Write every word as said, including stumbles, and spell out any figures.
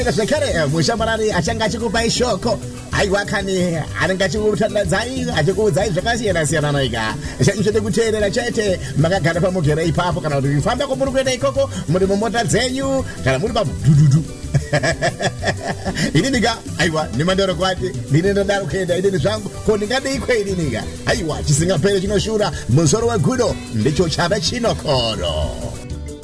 Zvekare mushamarari achanga achikupa ishoko aiwa kani anenge achikutandadzai achikuudzai zvakasiyana siyana noika zvinode kuteerera chete makagara pamugera ipapo kana kuti kufamba kwamuri kuenda ikoko muri mumota dzenyu kana muri padududu ininika aiwa nimandoro kwati ndine ndodaro kuenda idini zvangu ko ndingade ikwe ininika aiwa chisingapere chinoshura musoro wegudo ndicho chava chinokoro.